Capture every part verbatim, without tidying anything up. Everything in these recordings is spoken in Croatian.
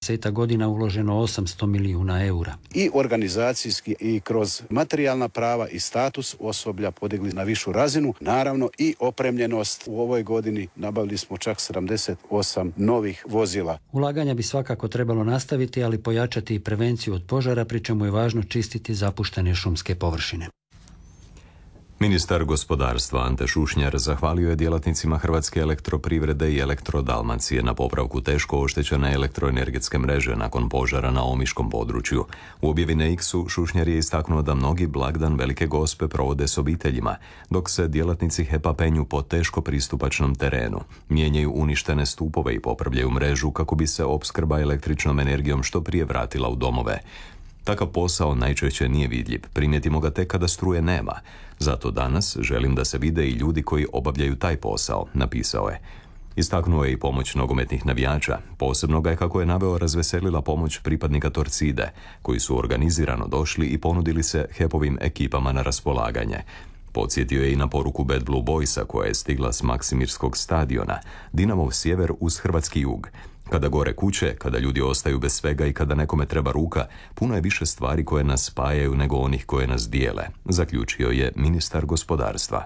dvadesetak godina uloženo osamsto milijuna eura. I organizacijski i kroz materijalna prava i status osoblja podigli na višu razinu. Naravno i opremljenost. U ovoj godini nabavili smo čak sedamdeset osam novih vozila. Ulaganja bi svakako trebalo nastaviti, ali pojačati i prevenciju od požara, pri čemu je važno čistiti zapuštene šumske površine. Ministar gospodarstva Ante Šušnjar zahvalio je djelatnicima Hrvatske elektroprivrede i Elektrodalmacije na popravku teško oštećene elektroenergetske mreže nakon požara na omiškom području. U objavi na X-u Šušnjar je istaknuo da mnogi blagdan Velike Gospe provode s obiteljima, dok se djelatnici H E P-a penju po teško pristupačnom terenu. Mijenjaju uništene stupove i popravljaju mrežu kako bi se opskrba električnom energijom što prije vratila u domove. Takav posao najčešće nije vidljiv, primijetimo ga tek kada struje nema. Zato danas želim da se vide i ljudi koji obavljaju taj posao, napisao je. Istaknuo je i pomoć nogometnih navijača. Posebno ga je, kako je naveo, razveselila pomoć pripadnika Torcide, koji su organizirano došli i ponudili se H E P-ovim ekipama na raspolaganje. Podsjetio je i na poruku Bad Blue Boysa koja je stigla s Maksimirskog stadiona, Dinamov sjever uz hrvatski jug. Kada gore kuće, kada ljudi ostaju bez svega i kada nekome treba ruka, puno je više stvari koje nas spajaju nego onih koje nas dijele, zaključio je ministar gospodarstva.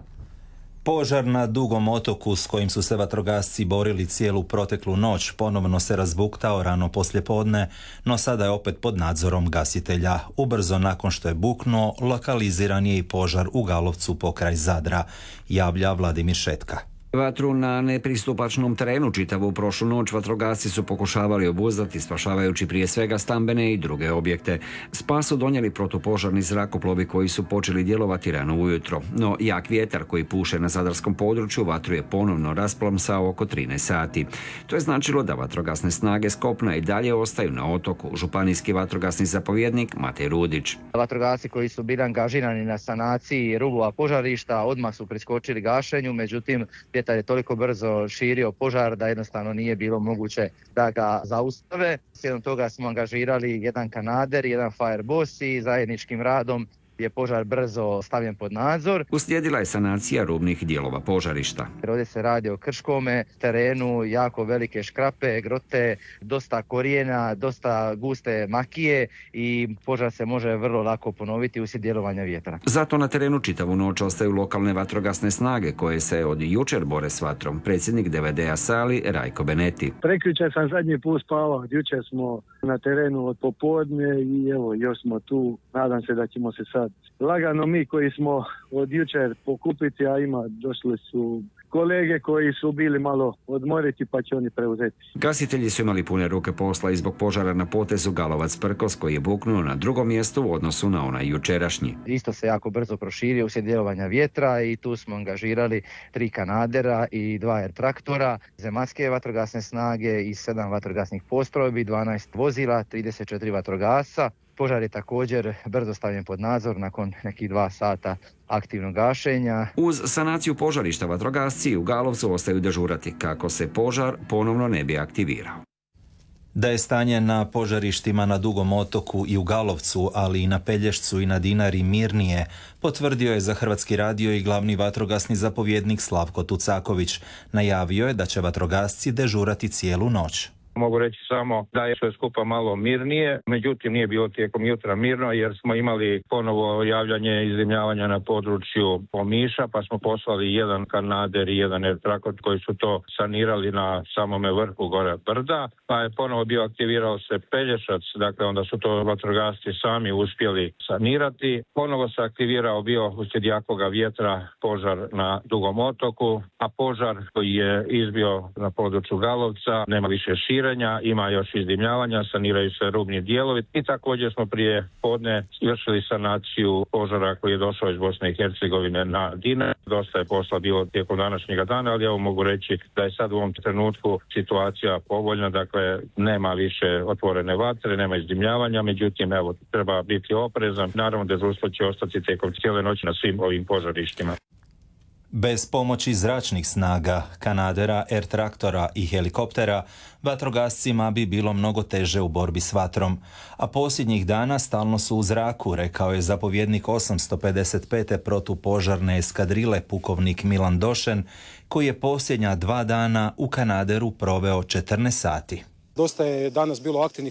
Požar na Dugom otoku s kojim su se vatrogasci borili cijelu proteklu noć ponovno se razbuktao rano poslijepodne, no sada je opet pod nadzorom gasitelja. Ubrzo nakon što je buknuo, lokaliziran je i požar u Galovcu pokraj Zadra, javlja Vladimir Šetka. Vatru na nepristupačnom terenu čitavu prošlu noć vatrogasci su pokušavali obuzdati, spašavajući prije svega stambene i druge objekte. Spas su donijeli protupožarni zrakoplovi koji su počeli djelovati rano ujutro, no jak vjetar koji puše na zadarskom području vatru je ponovno rasplamsao oko trinaest sati. To je značilo da vatrogasne snage s kopna i dalje ostaju na otoku. Županijski vatrogasni zapovjednik Matej Rudić. Vatrogasci koji su bili angažirani na sanaciji rubova požarišta odmah su priskočili gašenju, međutim vjetar je toliko brzo širio požar da jednostavno nije bilo moguće da ga zaustave. Slijedom toga smo angažirali jedan kanader, jedan Fireboss i zajedničkim radom je požar brzo stavljen pod nadzor. Uslijedila je sanacija rubnih dijelova požarišta. Ovdje se radi o krškome terenu, jako velike škrape, grote, dosta korijena, dosta guste makije i požar se može vrlo lako ponoviti uslijed djelovanja vjetra. Zato na terenu čitavu noć ostaju lokalne vatrogasne snage koje se od jučer bore s vatrom. Predsjednik D V D-a Sali Rajko Beneti. Prekjučer sam zadnji put spavao, jučer smo na terenu od popodne i evo još smo tu. Nadam se da ćemo se sad lagano mi koji smo od jučer pokupiti, a ima došli su kolege koji su bili malo odmoriti pa će oni preuzeti. Gasitelji su imali pune ruke posla i zbog požara na potezu Galovac-Prkos koji je buknuo na drugom mjestu u odnosu na onaj jučerašnji. Isto se jako brzo proširio uslijed djelovanja vjetra i tu smo angažirali tri kanadera i dva er traktora, zemaljske vatrogasne snage i sedam vatrogasnih postrojbi, dvanaest vozila, trideset četiri vatrogasca. Požar je također brzo stavljen pod nadzor nakon nekih dva sata aktivnog gašenja. Uz sanaciju požarišta vatrogasci u Galovcu ostaju dežurati kako se požar ponovno ne bi aktivirao. Da je stanje na požarištima na Dugom otoku i u Galovcu, ali i na Pelješcu i na Dinari mirnije, potvrdio je za Hrvatski radio i glavni vatrogasni zapovjednik Slavko Tucaković. Najavio je da će vatrogasci dežurati cijelu noć. Mogu reći samo da je sve skupa malo mirnije, međutim nije bilo tijekom jutra mirno jer smo imali ponovo javljanje izdimljavanja na području Omiša, pa smo poslali jedan kanader i jedan er traktor koji su to sanirali na samome vrhu gore brda, pa je ponovo bio aktivirao se Pelješac, dakle onda su to vatrogasci sami uspjeli sanirati. Ponovo se aktivirao bio uslijed jakoga vjetra požar na Dugom otoku, a požar koji je izbio na području Galovca nema više šira. Ima još izdimljavanja, saniraju se rubni dijelovi i također smo prije podne izvršili sanaciju požara koji je došao iz Bosne i Hercegovine na Dinar. Dosta je posla bilo tijekom današnjega dana, ali evo mogu reći da je sad u ovom trenutku situacija povoljna, dakle nema više otvorene vatre, nema izdimljavanja, međutim evo treba biti oprezan. Naravno dežurstvo će ostati tijekom cijele noći na svim ovim požarištima. Bez pomoći zračnih snaga, kanadera, er traktora i helikoptera, vatrogascima bi bilo mnogo teže u borbi s vatrom, a posljednjih dana stalno su u zraku, rekao je zapovjednik osamsto pedeset pete protupožarne eskadrile pukovnik Milan Došen, koji je posljednja dva dana u kanaderu proveo četrnaest sati. Dosta je danas bilo aktivnih